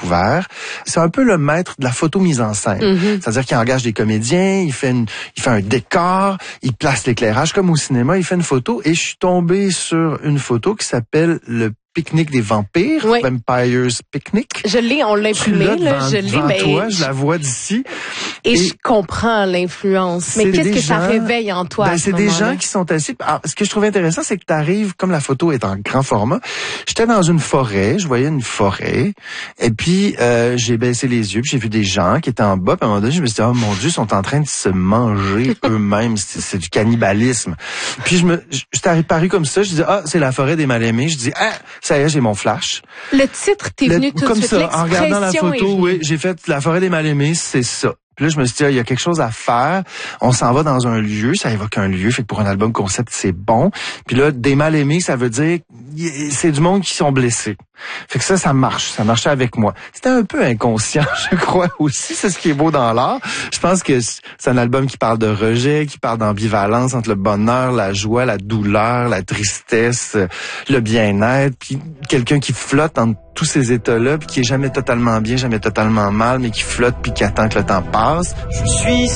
découvert. C'est un peu le maître de la photo mise en scène. C'est-à-dire qu'il engage des comédiens, il fait un décor, il place l'éclairage comme au cinéma, il fait une photo et je suis tombé sur une photo qui s'appelle le Pique-nique des vampires, oui. Vampire's Picnic. Je l'ai, on l'a imprimé, là, je l'ai, mais toi, je la vois d'ici. Et je comprends l'influence. Mais qu'est-ce que ça réveille en toi? Ben, c'est des gens qui sont assis. Alors, ce que je trouvais intéressant, c'est que tu arrives, comme la photo est en grand format, j'étais dans une forêt, je voyais une forêt, et puis j'ai baissé les yeux, puis j'ai vu des gens qui étaient en bas, puis à un moment donné, je me suis dit, oh mon Dieu, ils sont en train de se manger eux-mêmes, c'est du cannibalisme. Puis j'étais apparu comme ça, je dis, c'est la forêt des mal-aimés. Je dis, ça y est, j'ai mon flash. Le titre, t'es venu tout de suite. Comme ça, en regardant la photo, oui, j'ai fait la forêt des mal-aimés, c'est ça. Puis là, je me suis dit, il y a quelque chose à faire. On s'en va dans un lieu, ça évoque un lieu, fait que pour un album concept, c'est bon. Puis là, des mal-aimés, ça veut dire, c'est du monde qui sont blessés. Fait que ça marche. Ça marchait avec moi. C'était un peu inconscient, je crois aussi. C'est ce qui est beau dans l'art. Je pense que c'est un album qui parle de rejet, qui parle d'ambivalence entre le bonheur, la joie, la douleur, la tristesse, le bien-être. Puis quelqu'un qui flotte entre tous ces états-là, puis qui est jamais totalement bien, jamais totalement mal, mais qui flotte puis qui attend que le temps passe. Je suis